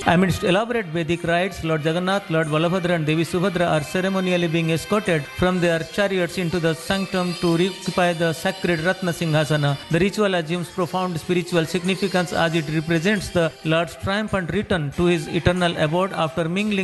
Amidst elaborate Vedic rites, Lord Jagannath, Lord Balabhadra, and Devi Subhadra are ceremonially being escorted from their chariots into the sanctum to occupy the sacred Ratna Singhasana. The ritual assumes profound spiritual significance as it represents the Lord's triumphant return to his eternal abode after mingling